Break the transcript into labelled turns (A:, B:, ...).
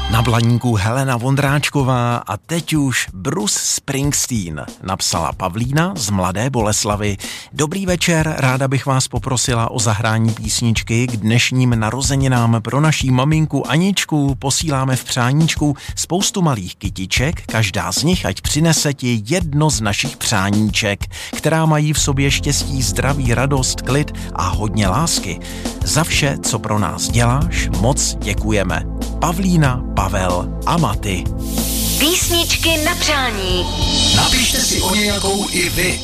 A: Na Blaníku Helena Vondráčková a teď už Bruce Springsteen, napsala Pavlína z Mladé Boleslavi. Dobrý večer, ráda bych vás poprosila o zahrání písničky k dnešním narozeninám pro naší maminku Aničku. Posíláme v přáníčku spoustu malých kytiček, každá z nich ať přinese ti jedno z našich přáníček, která mají v sobě štěstí, zdraví, radost, klid a hodně lásky. Za vše, co pro nás děláš, moc děkujeme. Pavlína, Pavel a Maty.
B: Písničky na přání.
C: Napište si o nějakou i vy.